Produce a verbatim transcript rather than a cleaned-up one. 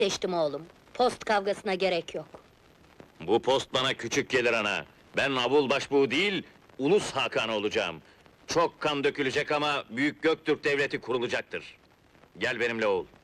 Seçtim oğlum. Post kavgasına gerek yok. Bu post bana küçük gelir ana. Ben Avul Başbuğ değil, Ulus Hakan olacağım. Çok kan dökülecek ama Büyük Göktürk Devleti kurulacaktır. Gel benimle oğul.